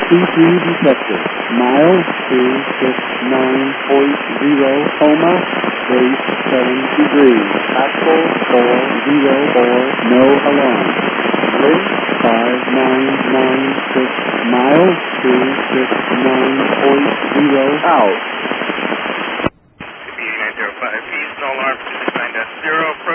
C3 detected. Mile 269.0, Coma, base 7 degrees. Actual 404, no alarm. Wind 5996, mile 269.0, out. CB 905, peace, no alarm, 6.9.0.